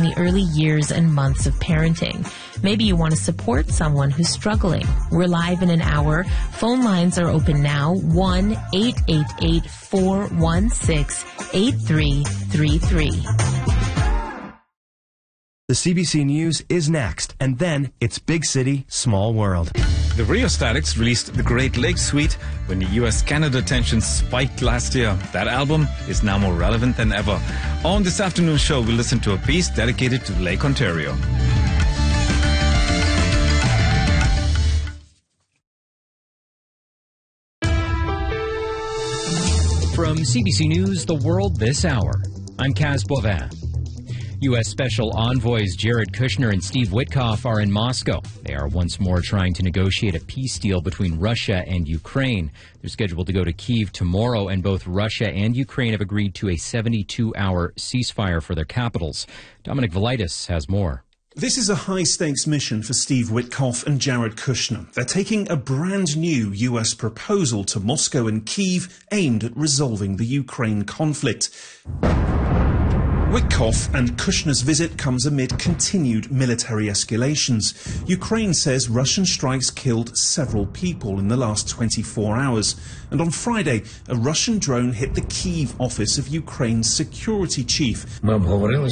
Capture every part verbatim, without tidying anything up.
the early years and months of parenting. Maybe you want to support someone who's struggling. We're live in an hour. Phone lines are open now. one eight eight eight, four one six, eight three three three. The C B C News is next, and then it's Big City, Small World. The Rheostatics released the Great Lakes Suite when the U S Canada tensions spiked last year. That album is now more relevant than ever. On this afternoon's show, we'll listen to a piece dedicated to Lake Ontario. From C B C News, The World This Hour, I'm Kaz Bovin. U S Special Envoys Jared Kushner and Steve Witkoff are in Moscow. They are once more trying to negotiate a peace deal between Russia and Ukraine. They're scheduled to go to Kyiv tomorrow, and both Russia and Ukraine have agreed to a seventy-two hour ceasefire for their capitals. Dominic Velitis has more. This is a high-stakes mission for Steve Witkoff and Jared Kushner. They're taking a brand new U S proposal to Moscow and Kyiv aimed at resolving the Ukraine conflict. Witkoff and Kushner's visit comes amid continued military escalations. Ukraine says Russian strikes killed several people in the last twenty-four hours. And on Friday, a Russian drone hit the Kyiv office of Ukraine's security chief. Ukraine's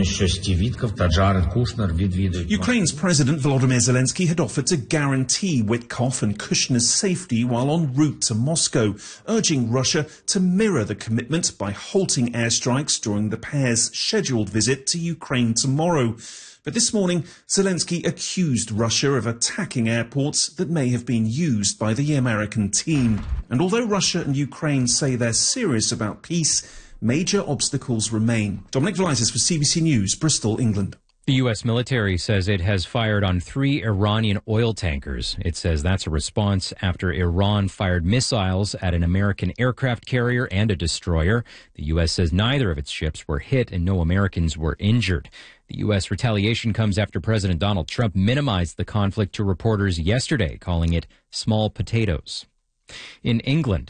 President Volodymyr Zelensky had offered to guarantee Witkoff and Kushner's safety while en route to Moscow, urging Russia to mirror the commitment by halting airstrikes during the pair's scheduled visit to Ukraine tomorrow. But this morning, Zelensky accused Russia of attacking airports that may have been used by the American team. And although Russia and Ukraine say they're serious about peace, major obstacles remain. Dominic Velitis for C B C News, Bristol, England. The U S military says it has fired on three Iranian oil tankers. It says that's a response after Iran fired missiles at an American aircraft carrier and a destroyer. The U S says neither of its ships were hit and no Americans were injured. The U S retaliation comes after President Donald Trump minimized the conflict to reporters yesterday, calling it small potatoes. In England,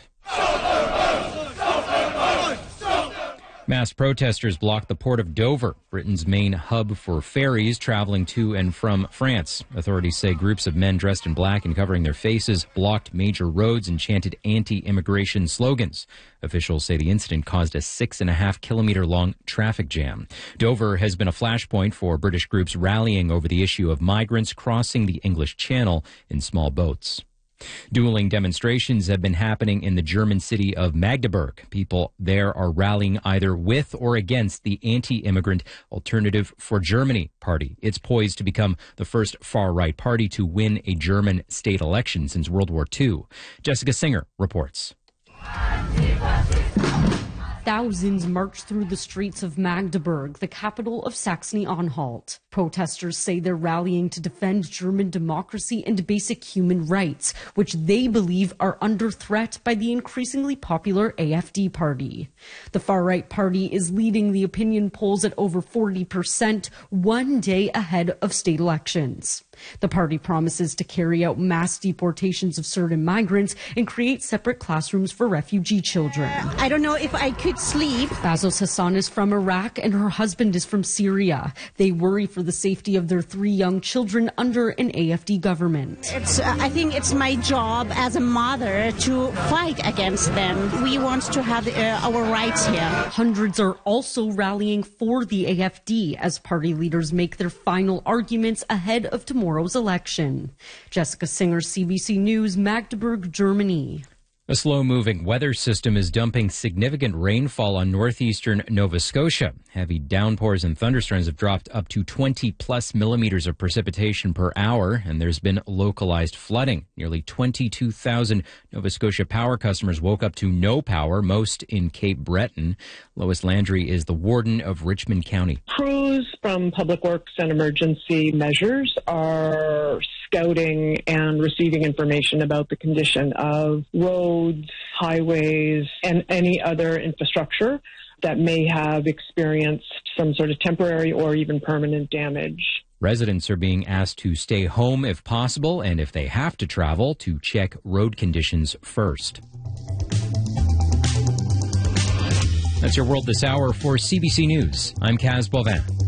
mass protesters blocked the port of Dover, Britain's main hub for ferries traveling to and from France. Authorities say groups of men dressed in black and covering their faces blocked major roads and chanted anti-immigration slogans. Officials say the incident caused a six and a half kilometer long traffic jam. Dover has been a flashpoint for British groups rallying over the issue of migrants crossing the English Channel in small boats. Dueling demonstrations have been happening in the German city of Magdeburg. People there are rallying either with or against the anti-immigrant Alternative for Germany party. It's poised to become the first far-right party to win a German state election since World War Two. Jessica Singer reports. Thousands marched through the streets of Magdeburg, the capital of Saxony-Anhalt. Protesters say they're rallying to defend German democracy and basic human rights, which they believe are under threat by the increasingly popular A F D party. The far-right party is leading the opinion polls at over forty percent, one day ahead of state elections. The party promises to carry out mass deportations of certain migrants and create separate classrooms for refugee children. I don't know if I could sleep. Bazos Hassan is from Iraq and her husband is from Syria. They worry for the safety of their three young children under an A F D government. It's, uh, I think it's my job as a mother to fight against them. We want to have uh, our rights here. Hundreds are also rallying for the A F D as party leaders make their final arguments ahead of tomorrow's election. Jessica Singer, C B C News, Magdeburg, Germany. A slow-moving weather system is dumping significant rainfall on northeastern Nova Scotia. Heavy downpours and thunderstorms have dropped up to twenty plus millimeters of precipitation per hour, and there's been localized flooding. Nearly twenty-two thousand Nova Scotia Power customers woke up to no power, most in Cape Breton. Lois Landry is the warden of Richmond County. Crews from Public Works and Emergency Measures are scouting and receiving information about the condition of roads, highways, and any other infrastructure that may have experienced some sort of temporary or even permanent damage. Residents are being asked to stay home if possible, and if they have to travel, to check road conditions first. That's your World This Hour for C B C News. I'm Kaz Bovin.